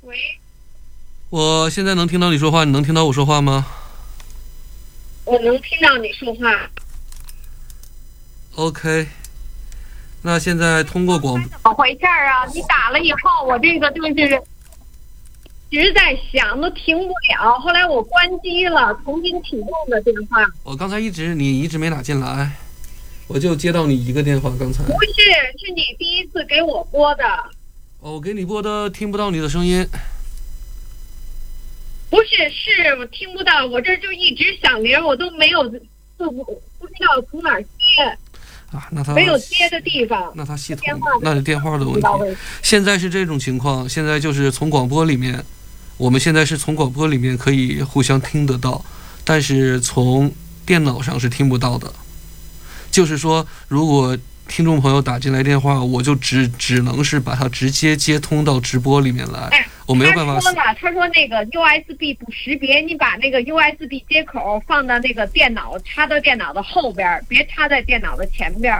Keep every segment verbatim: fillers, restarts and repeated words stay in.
喂， 我现在能听到你说话，你能听到我说话吗？ 我能听到你说话。 OK， 那现在通过广， 怎么回事啊？你打了以后，我这个就是一直在响，都停不了。后来我关机了，重新启动的电话。 我刚才一直你一直没打进来，我就接到你一个电话。刚才不是，是你第一次给我拨的。 哦，我给你拨的，听不到你的声音。 不是，是我听不到，我这就一直响铃，我都没有，就不不知道从哪儿接。 啊，那他没有接的地方， 那他系统电话那是电话的问题。现在是这种情况，现在就是从广播里面，我们现在是从广播里面可以互相听得到，但是从电脑上是听不到的。就是说，如果听众朋友打进来电话，我就只只能是把它直接接通到直播里面来， 哎、 我没有办法。 他说了，他说那个 U S B 不识别，你把那个 U S B 接口放到那个电脑，插到电脑的后边，别插在电脑的前边。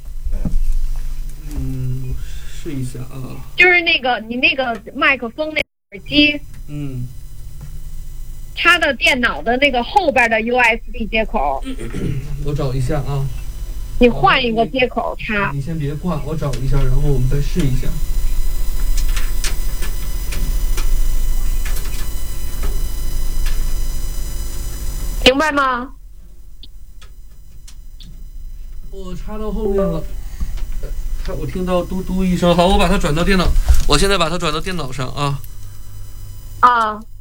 嗯，试一下啊。 就是那个你那个麦克风那耳机， 嗯， 插到电脑的那个后边的 U S B 接口。 我找一下啊。 你换一个接口插。 你先别挂，我找一下，然后我们再试一下。 明白吗？ 我插到后面了，看我听到嘟嘟一声，好，我把它转到电脑，我现在把它转到电脑上啊。 啊。